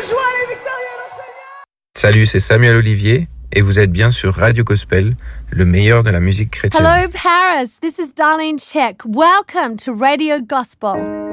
joie les victorieux dans Seigneur. Salut, c'est Samuel Olivier et vous êtes bien sur Radio Gospel, le meilleur de la musique chrétienne. Hello, Paris. This is Darlene Check. Welcome to Radio Gospel.